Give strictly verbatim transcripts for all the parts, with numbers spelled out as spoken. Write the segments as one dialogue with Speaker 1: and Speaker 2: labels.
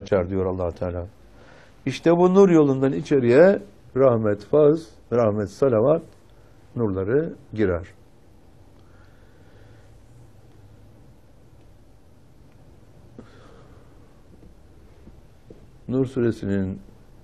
Speaker 1: açar diyor Allah Teala. İşte bu nur yolundan içeriye rahmet, faz, rahmet, salavat nurları girer. Nur suresinin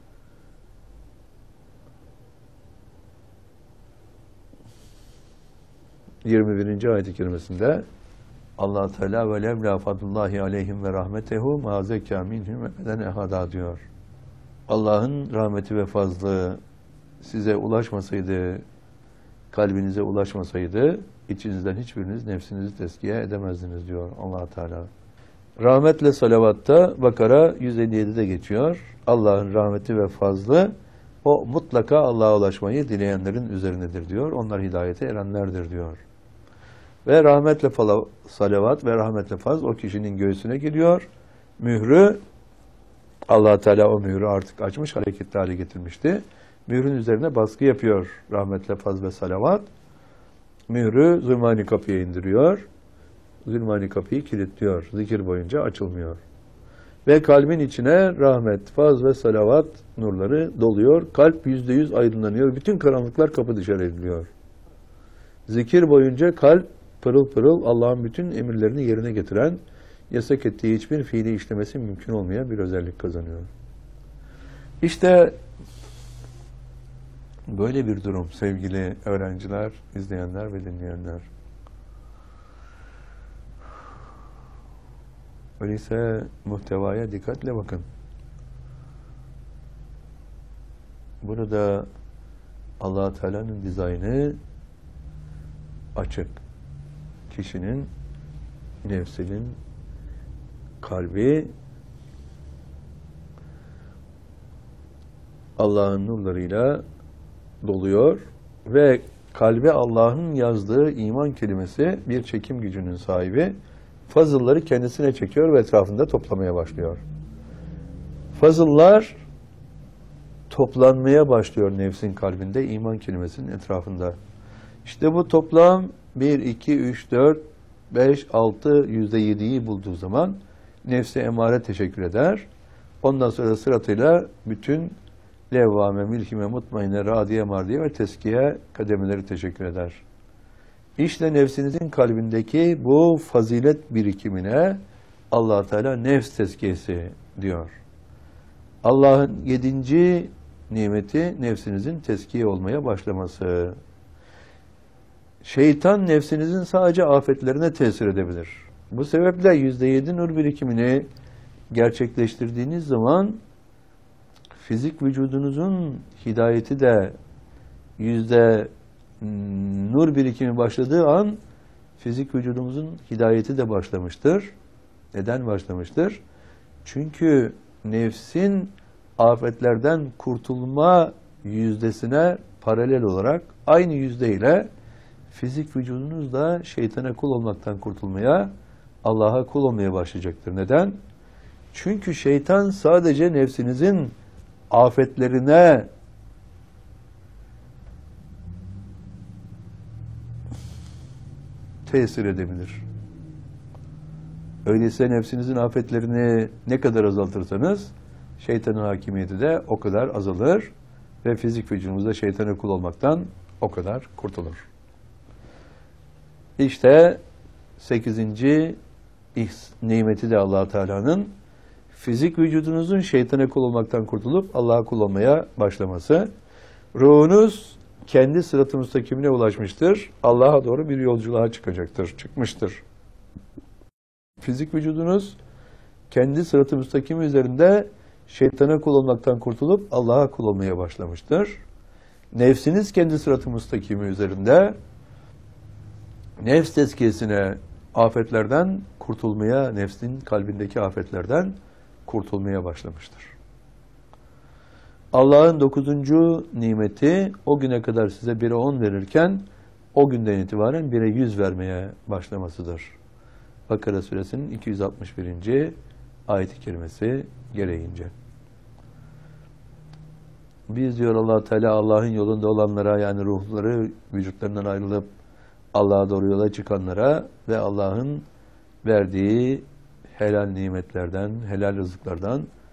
Speaker 1: yirmi birinci ayet-i kerimesinde Allah Teala ve levla fadlullahi aleyhim ve rahmetehu ma zekâ minhum ebeden ehada diyor. Allah'ın rahmeti ve fazlı size ulaşmasaydı, kalbinize ulaşmasaydı, içinizden hiçbiriniz nefsinizi tezkiye edemezdiniz diyor Allah Teala. Rahmetle salavatta Bakara yüz elli yedi'de geçiyor. Allah'ın rahmeti ve fazlı o mutlaka Allah'a ulaşmayı dileyenlerin üzerindedir diyor. Onlar hidayete erenlerdir diyor. Ve rahmetle salavat ve rahmetle faz o kişinin göğsüne giriyor. Mührü Allah Teala o mührü artık açmış, hareketli hale getirmişti. Mührün üzerine baskı yapıyor rahmetle faz ve salavat. Mührü zulmani kapıya indiriyor. Zulmani kapıyı kilitliyor. Zikir boyunca açılmıyor. Ve kalbin içine rahmet, faz ve salavat nurları doluyor. Kalp yüzde yüz aydınlanıyor. Bütün karanlıklar kapı dışarı ediliyor. Zikir boyunca kalp pırıl pırıl Allah'ın bütün emirlerini yerine getiren, yasak ettiği hiçbir fiili işlemesi mümkün olmayan bir özellik kazanıyor. İşte böyle bir durum sevgili öğrenciler, izleyenler ve dinleyenler. Öyleyse muhtevaya dikkatle bakın. Burada Allah Teala'nın dizaynı açık. Kişinin, nefsinin kalbi Allah'ın nurlarıyla doluyor ve kalbe Allah'ın yazdığı iman kelimesi bir çekim gücünün sahibi. Fazılları kendisine çekiyor ve etrafında toplamaya başlıyor. Fazıllar toplanmaya başlıyor nefsin kalbinde, iman kelimesinin etrafında. İşte bu toplam bir, iki, üç, dört, beş, altı, yüzde yedi'yi bulduğu zaman nefse emare teşekkür eder. Ondan sonra sıratıyla bütün levvame, milhime, mutmainne, radiye, mardiye ve teskiye kademeleri teşekkür eder. İşte nefsinizin kalbindeki bu fazilet birikimine Allah Teala nefs tezkiyesi diyor. Allah'ın yedinci nimeti nefsinizin tezkiye olmaya başlaması. Şeytan nefsinizin sadece afetlerine tesir edebilir. Bu sebeple yüzde yedi nur birikimini gerçekleştirdiğiniz zaman fizik vücudunuzun hidayeti de yüzde nur birikimi başladığı an fizik vücudumuzun hidayeti de başlamıştır. Neden başlamıştır? Çünkü nefsin afetlerden kurtulma yüzdesine paralel olarak aynı yüzdeyle fizik vücudunuz da şeytana kul olmaktan kurtulmaya, Allah'a kul olmaya başlayacaktır. Neden? Çünkü şeytan sadece nefsinizin afetlerine tesir edebilir. Öyleyse nefsinizin afetlerini ne kadar azaltırsanız şeytanın hakimiyeti de o kadar azalır ve fizik vücudunuzda şeytana kul olmaktan o kadar kurtulur. İşte sekizinci nimeti de Allah Teala'nın fizik vücudunuzun şeytana kul olmaktan kurtulup Allah'a kul olmaya başlaması. Ruhunuz kendi sırat-ı müstakimine ulaşmıştır. Allah'a doğru bir yolculuğa çıkacaktır, çıkmıştır. Fizik vücudunuz kendi sırat-ı müstakimi üzerinde şeytana kul olmaktan kurtulup Allah'a kul olmaya başlamıştır. Nefsiniz kendi sırat-ı müstakimi üzerinde nefs tezkiyesine, afetlerden kurtulmaya, nefsin kalbindeki afetlerden kurtulmaya başlamıştır. Allah'ın dokuzuncu nimeti o güne kadar size bire on verirken o günden itibaren bire yüz vermeye başlamasıdır. Bakara suresinin iki yüz altmış birinci ayet-i kerimesi gereğince. Biz diyor Allah Teala Allah'ın yolunda olanlara, yani ruhları vücutlarından ayrılıp Allah'a doğru yola çıkanlara ve Allah'ın verdiği helal nimetlerden, helal rızıklardan